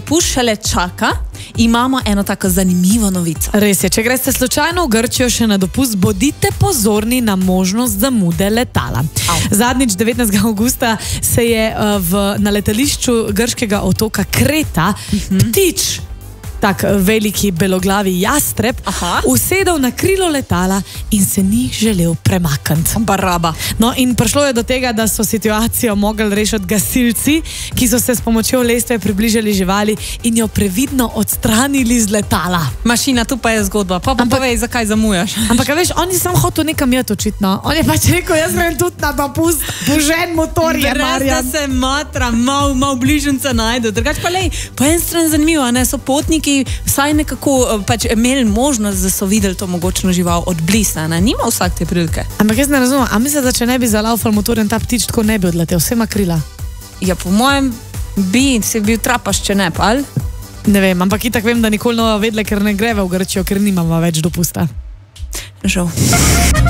dopust šele čaka, imamo eno tako zanimivo novico. Res je, če greste slučajno v Grčijo še na dopust, bodite pozorni na možnost zamude letala. Zadnjič 19. avgusta se je na letališču grškega otoka Kreta ptič, tak veliki beloglavi jastreb, usedel na krilo letala in se ni želel premakniti. Baraba. No, in prišlo je do tega, da so situacijo mogli rešiti gasilci, ki so se s pomočjo lestve približali živali in jo previdno odstranili z letala. Mašina, tu pa je zgodba. Pa povej, zakaj zamujaš. Ampak, veš, on je samo hotel nekam jeti očitno. On je pač rekel, jaz grem tudi na dopust, božen motor je, Marjan. Brez da se matra, mal bližnjica najde. Drugač pa lej, po en strani zanimivo, ne, so potniki vsaj nekako pač imeli možnost, da so videli to mogočno žival od blisa, ne? Nima vsak te prilike. Ampak jaz ne razumem, a misliš, da če ne bi zalaufal motor in ta ptič tako ne bi odletel, vse ima krila? Ja, po mojem si bil trapaš, če ne, pa ali? Ne vem, ampak itak vem, da nikoli ne vedle, ker ne greva v Grčijo, ker nimamo več dopusta. Žal.